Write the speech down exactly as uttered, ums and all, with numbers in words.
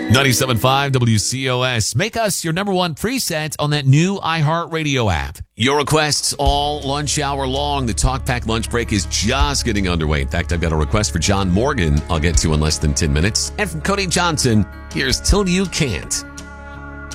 ninety-seven point five W C O S. Make us your number one preset on that new iHeartRadio app. Your requests all lunch hour long. The Talk Pack lunch break is just getting underway. In fact, I've got a request for John Morgan I'll get to in less than ten minutes. And from Cody Johnson, here's Till You Can't.